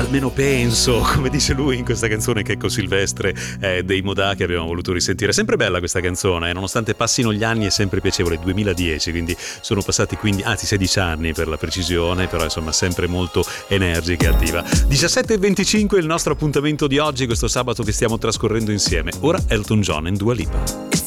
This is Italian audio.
almeno penso, come dice lui in questa canzone Checco Silvestre dei Modà, che abbiamo voluto risentire. Sempre bella questa canzone, nonostante passino gli anni è sempre piacevole. 2010, quindi sono passati 16 anni per la precisione, però insomma sempre molto energica e attiva. 17:25 il nostro appuntamento di oggi, questo sabato che stiamo trascorrendo insieme. Ora Elton John e Dua Lipa.